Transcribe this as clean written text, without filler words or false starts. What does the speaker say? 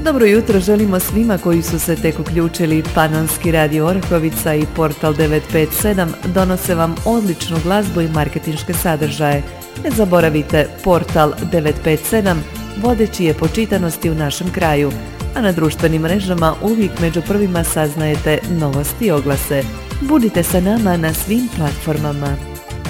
Dobro jutro želimo svima koji su se tek uključili. Panonski radio Orahovica i portal 957 donose vam odličnu glazbu i marketinške sadržaje. Ne zaboravite, portal 957 vodeći je po čitanosti u našem kraju, a na društvenim mrežama uvijek među prvima saznajete novosti i oglase. Budite sa nama na svim platformama.